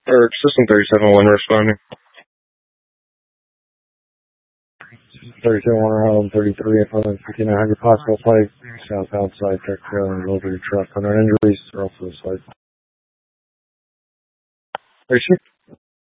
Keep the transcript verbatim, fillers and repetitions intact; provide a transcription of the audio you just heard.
Or System thirty-seven one responding. thirty-seven one home, thirty-three in front of fifty-nine hundred possible flight, southbound side, truck trailer, over your truck, under injuries, or also the site. thirty-six.